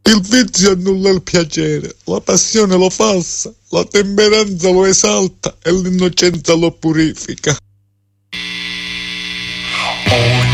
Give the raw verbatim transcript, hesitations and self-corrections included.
Il vizio annulla il piacere, la passione lo falsa, la temperanza lo esalta e l'innocenza lo purifica. Oh